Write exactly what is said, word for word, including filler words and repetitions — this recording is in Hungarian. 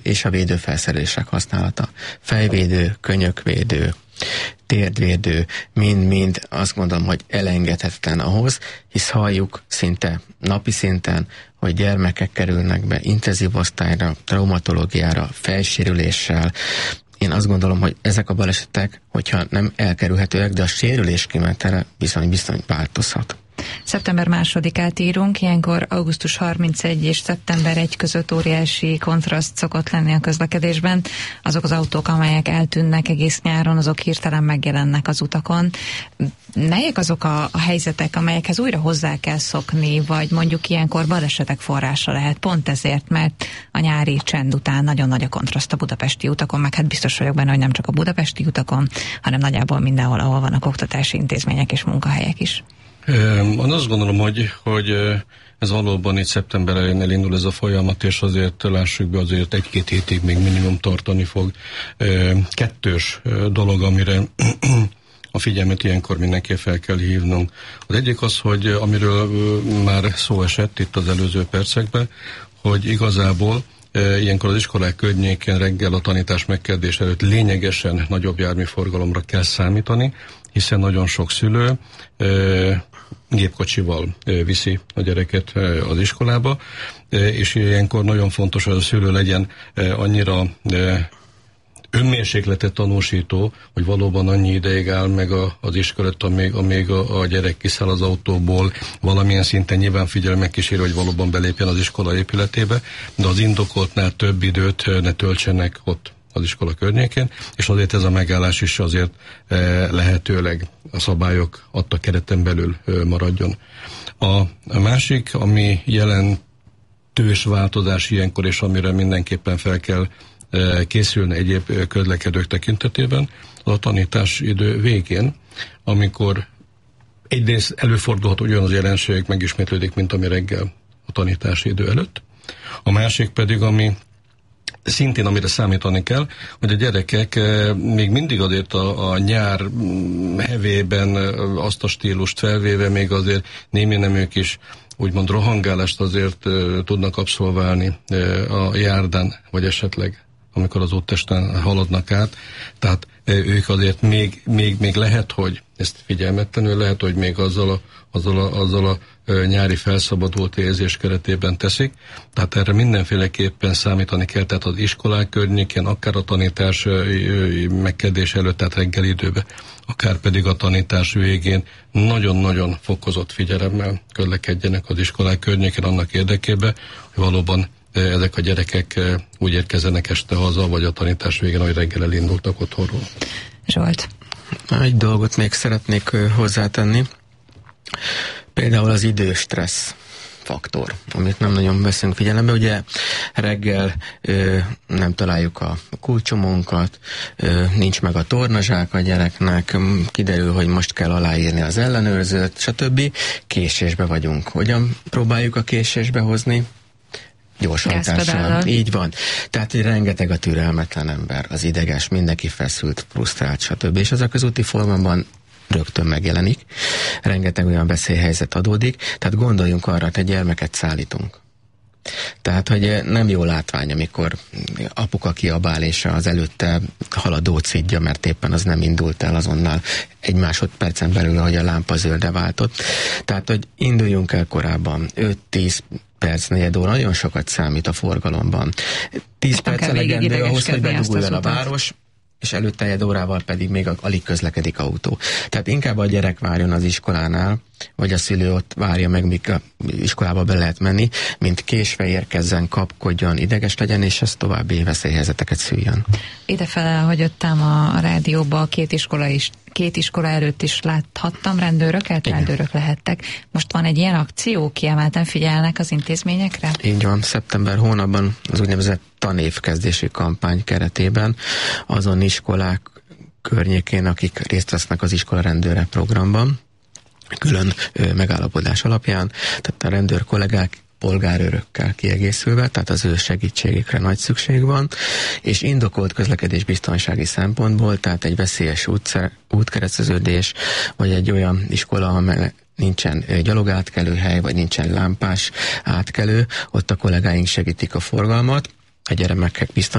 és a védőfelszerelések használata. Fejvédő, könyökvédő, térdvédő, mind-mind azt gondolom, hogy elengedhetetlen ahhoz, hisz halljuk szinte napi szinten, hogy gyermekek kerülnek be intenzív osztályra, traumatológiára, fejsérüléssel. Én azt gondolom, hogy ezek a balesetek, hogyha nem elkerülhetőek, de a sérülés kimenetele bizony-bizony változhat. Szeptember másodikát írunk, ilyenkor augusztus harmincegy és szeptember elseje között óriási kontraszt szokott lenni a közlekedésben. Azok az autók, amelyek eltűnnek egész nyáron, azok hirtelen megjelennek az utakon. Melyek azok a, a helyzetek, amelyekhez újra hozzá kell szokni, vagy mondjuk ilyenkor balesetek forrása lehet? Pont ezért, mert a nyári csend után nagyon nagy a kontraszt a budapesti utakon, meg hát biztos vagyok benne, hogy nem csak a budapesti utakon, hanem nagyjából mindenhol, ahol vannak oktatási intézmények és munkahelyek is. Én azt gondolom, hogy, hogy ez valóban itt szeptember elején elindul ez a folyamat, és azért lássuk be, azért egy-két hétig még minimum tartani fog. Kettős dolog, amire a figyelmet ilyenkor mindenképp fel kell hívnunk. Az egyik az, hogy amiről már szó esett itt az előző percekben, hogy igazából ilyenkor az iskolák környéken reggel a tanítás megkezdés előtt lényegesen nagyobb járműforgalomra kell számítani, hiszen nagyon sok szülő e, gépkocsival e, viszi a gyereket e, az iskolába, e, és ilyenkor nagyon fontos, hogy a szülő legyen e, annyira e, önmérsékletet tanúsító, hogy valóban annyi ideig áll meg a, az iskolát, amíg, amíg a, a gyerek kiszáll az autóból, valamilyen szinten nyilván figyelmek kíséri, hogy valóban belépjen az iskola épületébe, de az indokoltnál több időt ne töltsenek ott az iskola környékén, és azért ez a megállás is azért e, lehetőleg a szabályok adta kereten belül e, maradjon. A, a másik, ami jelentős változás ilyenkor, és amire mindenképpen fel kell e, készülni egyéb közlekedők tekintetében, az a tanítási idő végén, amikor egyrészt előfordulhat olyan az jelenség, megismétlődik, mint ami reggel a tanítási idő előtt. A másik pedig, ami szintén amire számítani kell, hogy a gyerekek még mindig azért a, a nyár hevében azt a stílust felvéve még azért némi neműk is úgymond rohangálást azért tudnak abszolválni a járdán, vagy esetleg amikor az úttesten haladnak át. Tehát ők azért még, még, még lehet, hogy ezt figyelmetlenül lehet, hogy még azzal a, azzal a, azzal a nyári felszabadult érzés keretében teszik. Tehát erre mindenféleképpen számítani kell, tehát az iskolák környéken, akár a tanítás megkezdés előtt, tehát reggeli időben, akár pedig a tanítás végén nagyon-nagyon fokozott figyelemmel közlekedjenek az iskolák környéken annak érdekében, hogy valóban ezek a gyerekek úgy érkezzenek este haza, vagy a tanítás végén, ahogy reggel elindultak otthonról. Zsolt. Egy dolgot még szeretnék hozzátenni. Például az időstressz faktor, amit nem nagyon veszünk figyelembe. Ugye reggel ö, nem találjuk a kulcsomónkat, ö, nincs meg a tornazsák a gyereknek, kiderül, hogy most kell aláírni az ellenőrzőt, stb. Késésbe vagyunk. Hogyan próbáljuk a késésbe hozni? Gyorshajtással. Így van. Tehát, hogy rengeteg a türelmetlen ember, az ideges, mindenki feszült, frusztrált, stb. És az a közúti formában rögtön megjelenik. Rengeteg olyan veszélyhelyzet adódik, tehát gondoljunk arra, hogy egy gyermeket szállítunk. Tehát, hogy nem jó látvány, amikor apuka kiabál, és az előtte haladót szidja, mert éppen az nem indult el azonnal egy másodpercen belül, hogy a lámpa zöldre váltott. Tehát, hogy induljunk el korábban, öt-tíz perc, negyed óra, nagyon sokat számít a forgalomban. tíz perc elegendő ahhoz, hogy beduguljon a város, és előtte egy órával pedig még alig közlekedik autó. Tehát inkább a gyerek várjon az iskolánál, vagy a szülő ott várja meg, míg a iskolába be lehet menni, mint késve érkezzen, kapkodjon, ideges legyen, és ez további veszélyhelyzeteket szüljön. Idefele, hogy jöttem a rádióba, két iskola is két iskola előtt is láthattam rendőröket, igen. Rendőrök lehettek. Most van egy ilyen akció, kiemelten figyelnek az intézményekre? Így van, szeptember hónapban az úgynevezett tanévkezdési kampány keretében azon iskolák környékén, akik részt vesznek az iskola rendőre programban, külön ö, megállapodás alapján, tehát a rendőr kollégák polgárőrökkel kiegészülve, tehát az ő segítségükre nagy szükség van, és indokolt közlekedés biztonsági szempontból, tehát egy veszélyes útszer, útkereszteződés, vagy egy olyan iskola, amely nincsen gyalogátkelő hely, vagy nincsen lámpás átkelő, ott a kollégáink segítik a forgalmat, a gyermekek biztonságát,